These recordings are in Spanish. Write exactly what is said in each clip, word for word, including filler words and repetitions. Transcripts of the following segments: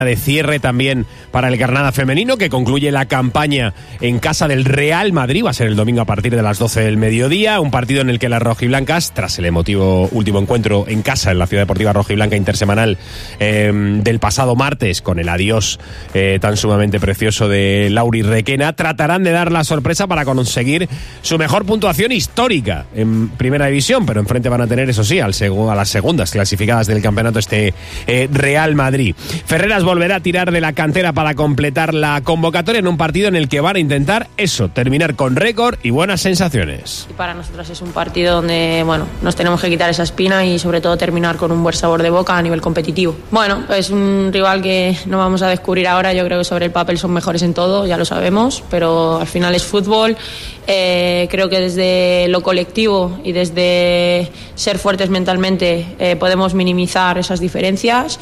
de cierre también para el Granada femenino, que concluye la campaña en casa del Real Madrid. Va a ser el domingo a partir de las doce del mediodía, un partido en el que las rojiblancas, tras el emotivo último encuentro en casa en la Ciudad Deportiva Rojiblanca intersemanal eh, del pasado martes, con el adiós eh, tan sumamente precioso de Lauri Requena, tratarán de dar la sorpresa para conseguir su mejor puntuación histórica en Primera División, pero enfrente van a tener, eso sí, al seg- a las segundas clasificadas del campeonato, este eh, Real Madrid. Ferreras volverá a tirar de la cantera para completar la convocatoria en un partido en el que van a intentar eso, terminar con récord y buenas sensaciones. Y para nosotros es un partido donde, bueno, nos tenemos que quitar esa espina y sobre todo terminar con un buen sabor de boca a nivel competitivo. Bueno, es un rival que no vamos a descubrir ahora, yo creo que sobre el papel son mejores en todo, ya lo sabemos, pero al final es fútbol. Eh, creo que desde lo colectivo y desde ser fuertes mentalmente eh, podemos minimizar esas diferencias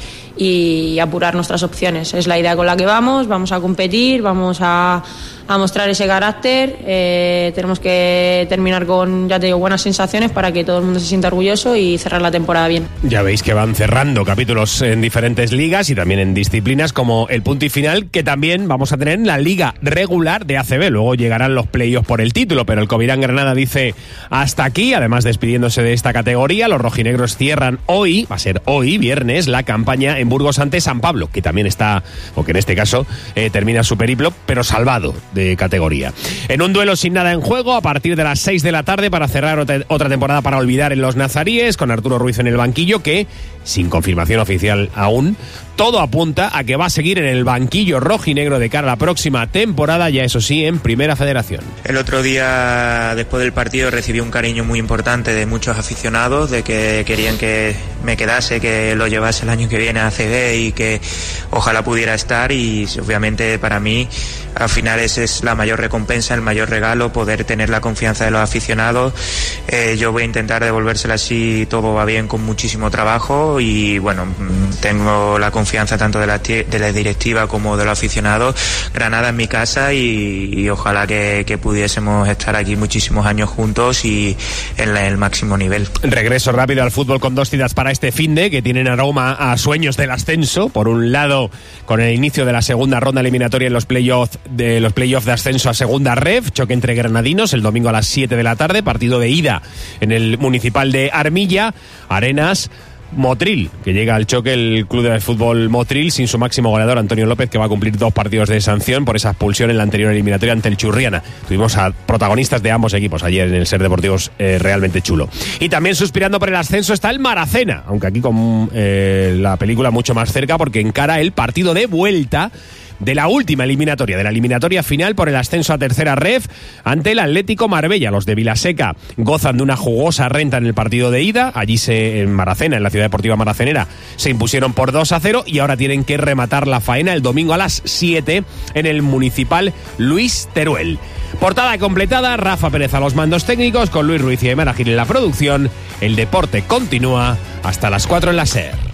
y apurar nuestras opciones. Es la idea con la que vamos, vamos a competir, vamos a, a mostrar ese carácter, eh, tenemos que terminar con, ya te digo, buenas sensaciones para que todo el mundo se sienta orgulloso y cerrar la temporada bien. Ya veis que van cerrando capítulos en diferentes ligas y también en disciplinas como el punto y final, que también vamos a tener en la liga regular de A C B. Luego llegarán los playoffs por el título, pero el Covirán Granada dice hasta aquí, además despidiéndose de esta categoría. Los rojinegros cierran hoy, va a ser hoy, viernes, la campaña en Burgos ante San Pablo, que también está, o que en este caso eh, termina su periplo, pero salvado de categoría. En un duelo sin nada en juego, a partir de las seis de la tarde, para cerrar otra, otra temporada para olvidar en los Nazaríes, con Arturo Ruiz en el banquillo, que, sin confirmación oficial aún, todo apunta a que va a seguir en el banquillo rojinegro de cara a la próxima temporada, ya eso sí, en Primera Federación. El otro día, después del partido, recibí un cariño muy importante de muchos aficionados, de que querían que me quedase, que lo llevase el año que viene a A C B y que ojalá pudiera estar, y obviamente para mí al final esa es la mayor recompensa, el mayor regalo, poder tener la confianza de los aficionados. Eh, yo voy a intentar devolvérsela si todo va bien, con muchísimo trabajo, y bueno, tengo la confianza tanto de la, de la directiva como de los aficionados. Granada es mi casa y, y ojalá que, que pudiésemos estar aquí muchísimos años juntos y en la, el máximo nivel. Regreso rápido al fútbol con dos citas para este finde, que tienen aroma a sueños del ascenso. Por un lado, con el inicio de la segunda ronda eliminatoria en los playoffs de los playoffs de ascenso a segunda ref, choque entre granadinos el domingo a las siete de la tarde, partido de ida en el municipal de Armilla. Arenas, Motril, que llega al choque el club de fútbol Motril sin su máximo goleador Antonio López, que va a cumplir dos partidos de sanción por esa expulsión en la anterior eliminatoria ante el Churriana. Tuvimos a protagonistas de ambos equipos ayer en el Ser Deportivos, eh, realmente chulo. Y también suspirando por el ascenso está el Maracena, aunque aquí con eh, la película mucho más cerca, porque encara el partido de vuelta de la última eliminatoria, de la eliminatoria final por el ascenso a tercera ref ante el Atlético Marbella. Los de Vilaseca gozan de una jugosa renta en el partido de ida. Allí se, en Maracena, en la Ciudad Deportiva Maracenera, se impusieron por dos a cero y ahora tienen que rematar la faena el domingo a las siete en el municipal Luis Teruel. Portada completada, Rafa Pérez a los mandos técnicos, con Luis Ruiz y Aymar Gil en la producción. El deporte continúa hasta las cuatro en la SER.